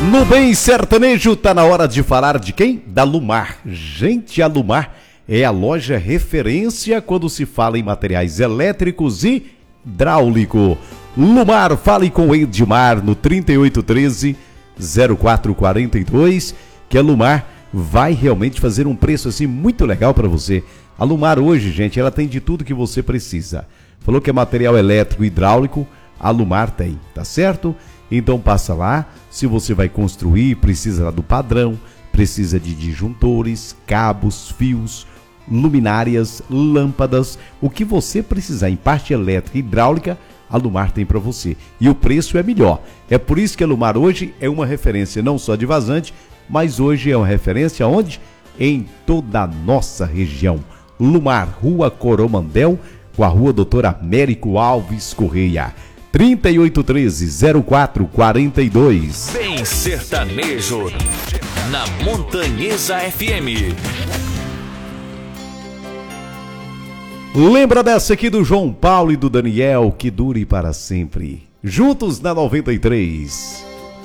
No Bem Sertanejo tá na hora de falar de quem? Da Lumar. Gente, a Lumar é a loja referência quando se fala em materiais elétricos e hidráulico. Lumar, fale com o Edmar no 3813-0442, que a Lumar vai realmente fazer um preço assim muito legal para você. A Lumar hoje, gente, ela tem de tudo que você precisa. Falou que é material elétrico e hidráulico, a Lumar tem, tá certo? Então passa lá, se você vai construir, precisa lá do padrão, precisa de disjuntores, cabos, fios, luminárias, lâmpadas, o que você precisar em parte elétrica e hidráulica, a Lumar tem para você. E o preço é melhor. É por isso que a Lumar hoje é uma referência não só de vazante, mas hoje é uma referência onde? Em toda a nossa região. Lumar, Rua Coromandel, com a Rua Doutor Américo Alves Correia. 3813-0442. Bem Sertanejo, na Montanhesa FM. Lembra dessa aqui do João Paulo e do Daniel, que dure para sempre. Juntos na 93.